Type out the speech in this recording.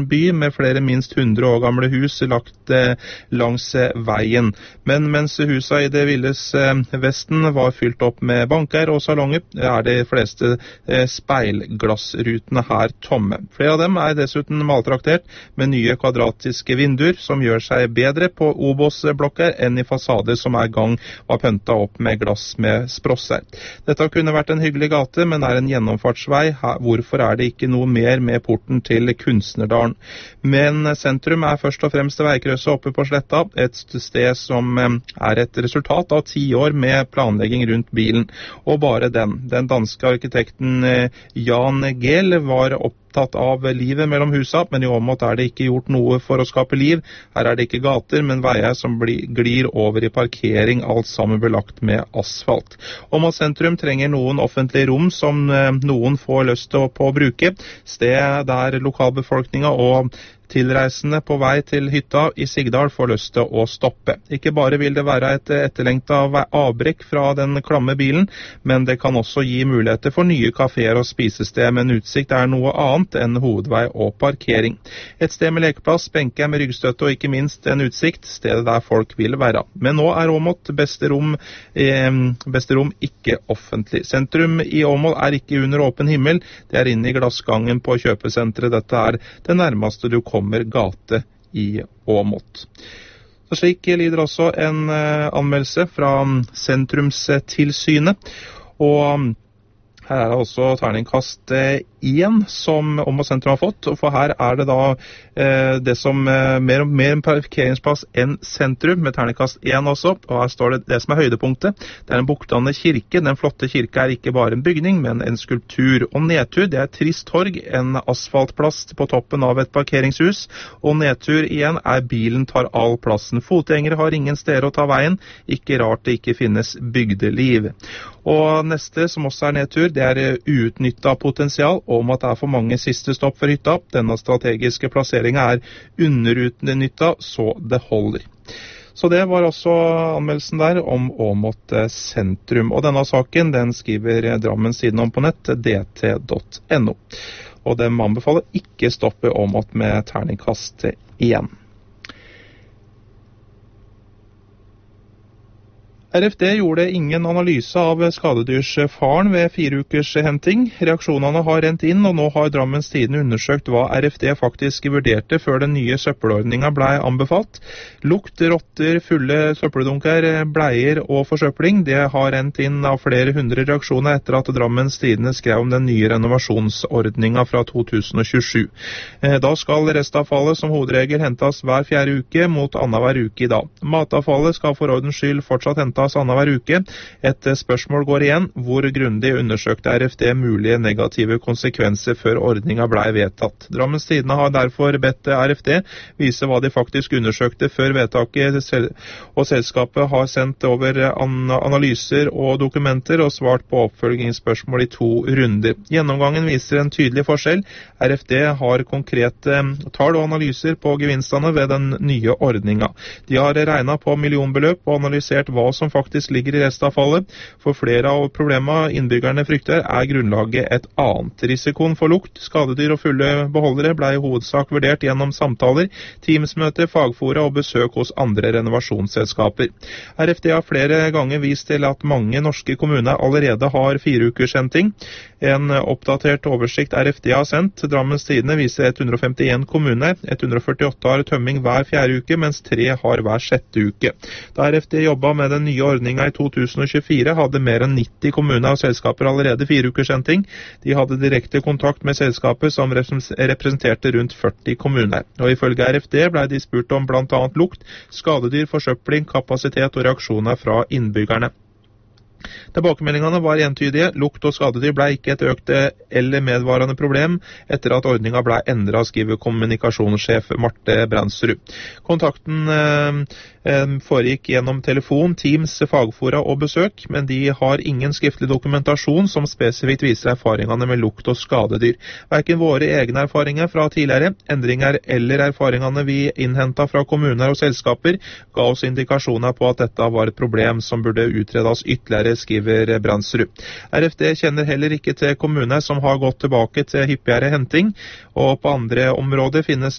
by med flere minst 100 år gamle hus lagt langs veien. Men mens husa i det Villes Vesten var fylt opp med banker og salonger, de fleste speilglassrutene her tomme. Flere av dem dessuten maltraktert med nye kvadratiske vinduer som gjør seg bedre på Obos-blokker enn i fasader som gang var pønta opp med glass med sprosser. Dette kunne vært en hyggelig gate, men en gjennomfartsvei. Hvorfor det ikke noe mer med porten til Kunstnerdalen? Men sentrum først og fremst veikrøsset oppe på Sletta, et sted som et resultat av 10 år med planlegging rundt bilen. Og bare den danske arkitekten Jan Gehl var opptatt av livet mellom husa, men i Åmot det ikke gjort noe for å skape liv. Her det ikke gater, men veier som glir over i parkering, alt sammen belagt med asfalt. Åmot sentrum trenger noen offentlige rom som noen får lyst til å bruke. Sted der lokalbefolkningen og tilreisende på vei til hytta i Sigdal får lyst til å stoppe. Ikke bare vil det være et etterlengtet avbrekk fra den klamme bilen, men det kan også gi muligheter for nye kaféer og spisested, men utsikt noe annet enn hovedvei og parkering. Et sted med lekeplass, benker med ryggstøtte og ikke minst en utsikt, stedet der folk vil være. Men nå Åmot beste rom ikke offentlig. Sentrum i Åmot ikke under åpen himmel, det inne i glassgangen på kjøpesentret. Dette det nærmeste du kommer gate i Åmot. Så slik lyder også en anmeldelse fra Sentrumstilsynet, og her det også terningkast 1 som Åmot sentrum har fått, for her det da det som mer en parkeringsplass enn sentrum, med terningkast 1 også, og her står det som høydepunktet. Det en buktende kirke. Den flotte kirke ikke bare en bygning, men en skulptur. Og nedtur, det et trist torg, en asfaltplass på toppen av et parkeringshus, og nedtur igjen bilen tar all plassen. Fotgjengere har ingen steder å ta veien, ikke rart det ikke finnes bygdeliv. Og neste, som også nedtur, det uutnyttet potensial, om at det for mange siste stopp for hytta. Denne strategiske plasseringen underutnyttet, så det holder. Så det var også anmeldelsen der om Åmot sentrum. Og denne saken, den skriver Drammens siden om på nett, dt.no. Og de anbefaler ikke stoppe Åmot med terningkast 1. RFD gjorde ingen analyse av skadedyrsfaren ved 4 ukers henting. Reaksjonene har rent inn, og nå har Drammens Tidende undersøkt hva RFD faktisk vurderte før den nye søppelordningen ble anbefalt. Lukt, rotter, fulle søppeldunker, bleier og forsøpling, det har rent inn av flere hundre reaksjoner etter at Drammens Tidende skrev om den nye renovasjonsordningen fra 2027. Da skal restavfallet som hovedregel hentes hver 4. uke mot annenhver uke i dag. Matavfallet skal for ordens skyld fortsatt hentes annenhver uke. Et spørsmål går igjen: hvor grundig undersøkte RFD mulige negative konsekvenser før ordningen ble vedtatt? Drammens Tidende har derfor bedt RFD vise hva de faktisk undersøkte før vedtaket, og selskapet har sendt over analyser og dokumenter og svart på oppfølgingsspørsmål i 2 runder. Gjennomgangen viser en tydelig forskjell. RFD har konkrete tall og analyser på gevinstene ved den nye ordningen. De har regnet på millionbeløp og analysert hva som faktisk ligger i restavfallet. For flere av problemene innbyggerne frykter grunnlaget et annet. Risikoen for lukt, skadedyr og fulle beholdere ble i hovedsak vurdert gjennom samtaler, teamsmøter, fagfora og besøk hos andre renovasjonsselskaper. RFD har flere ganger vist til at mange norske kommuner allerede har 4 ukers henting. En oppdatert oversikt RFD har sendt Drammens Tidende viser 151 kommuner. 148 har tømming hver 4. uke, mens 3 har hver 6. uke. Da RFD jobbet med den nye ordningen i 2024, hadde mer enn 90 kommuner og selskaper allerede 4 ukers henting. De hadde direkte kontakt med selskaper som representerte rundt 40 kommuner. Og ifølge RFD ble de spurt om blant annet lukt, skadedyr, forsøpling, kapasitet og reaksjoner fra innbyggerne. Tilbakemeldingene var entydige. Lukt og skadedyr ble ikke et økt eller medvarende problem etter at ordningen ble endret, skriver kommunikasjonssjef Marte Brandsrud. Kontakten foregikk gjennom telefon, Teams, fagfora og besøk, men de har ingen skriftlig dokumentasjon som spesifikt viser erfaringene med lukt og skadedyr. Hverken våre egne erfaringer fra tidligere, endringer eller erfaringene vi innhentet fra kommuner og selskaper ga oss indikasjoner på at dette var et problem som burde utredes ytterligere, skriver Brandsrud. RFD kjenner heller ikke til kommuner som har gått tilbake til hyppigere henting, og på andre områder finnes